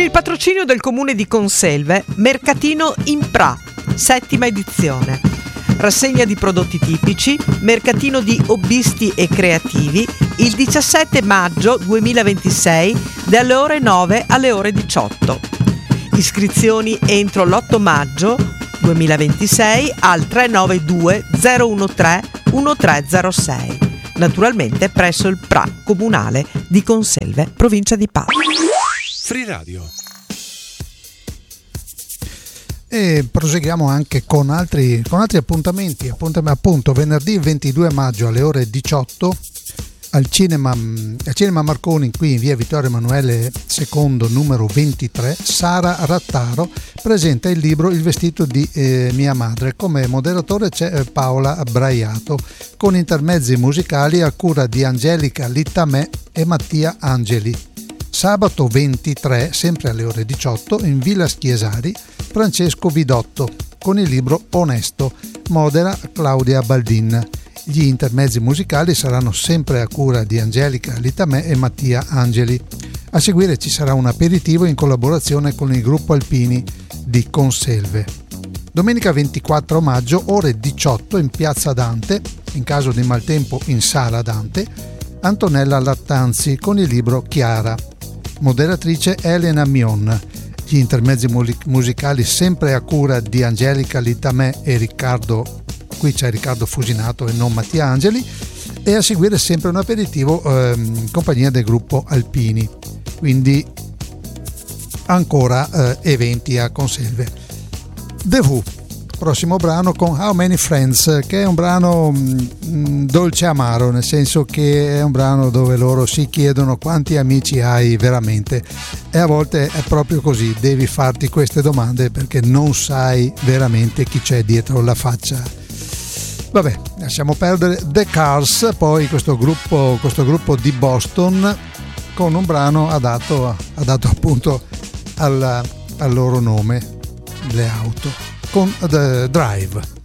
il patrocinio del comune di Conselve, Mercatino in Pra, 7ª edizione. Rassegna di prodotti tipici, mercatino di hobbisti e creativi, il 17 maggio 2026 dalle ore 9 alle ore 18. Iscrizioni entro l'8 maggio 2026 al 392 013 1306. Naturalmente presso il PRA comunale di Conselve, provincia di Padova. Free Radio. E proseguiamo anche con altri appuntamenti. Appunto venerdì 22 maggio alle ore 18 al Cinema Marconi, qui in via Vittorio Emanuele II numero 23, Sara Rattaro presenta il libro Il vestito di mia madre. Come moderatore c'è Paola Braiato, con intermezzi musicali a cura di Angelica Littamè e Mattia Angeli. Sabato 23, sempre alle ore 18, in Villa Chiesari, Francesco Vidotto, con il libro Onesto, modera Claudia Baldin. Gli intermezzi musicali saranno sempre a cura di Angelica Littamè e Mattia Angeli. A seguire ci sarà un aperitivo in collaborazione con il gruppo Alpini di Conselve. Domenica 24 maggio, ore 18, in Piazza Dante, in caso di maltempo in Sala Dante, Antonella Lattanzi con il libro Chiara. Moderatrice Elena Mion. Gli intermezzi musicali sempre a cura di Angelica Littamè e Riccardo, qui c'è Riccardo Fusinato e non Mattia Angeli, e a seguire sempre un aperitivo in compagnia del gruppo Alpini. Quindi ancora eventi a Conselve. The Who, prossimo brano con How Many Friends, che è un brano dolce amaro, nel senso che è un brano dove loro si chiedono quanti amici hai veramente, e a volte è proprio così, devi farti queste domande perché non sai veramente chi c'è dietro la faccia. Vabbè, lasciamo perdere. The Cars, poi questo gruppo di Boston, con un brano adatto appunto al loro nome, le auto, con The Drive.